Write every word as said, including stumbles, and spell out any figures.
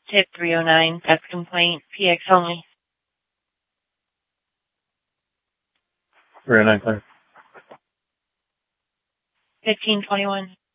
Tip three oh nine, that's complaint, P X only. three oh nine, clear. fifteen twenty-one.